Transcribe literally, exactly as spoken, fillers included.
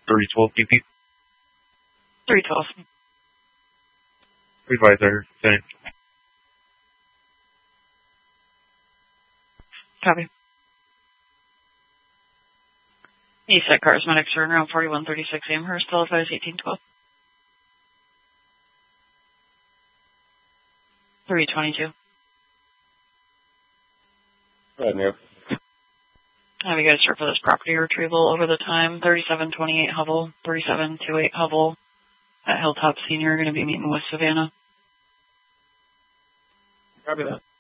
three twelve P P. three twelve. Advisor, thanks. Copy. East Side Charismatic turnaround forty-one thirty-six Amherst, telephone eighteen twelve. three twenty-two. Go ahead, Neil. Have you guys start for this property retrieval over the time? thirty-seven twenty-eight Hubble, thirty-seven twenty-eight Hubble at Hilltop Senior. Going to be meeting with Savannah. Copy that.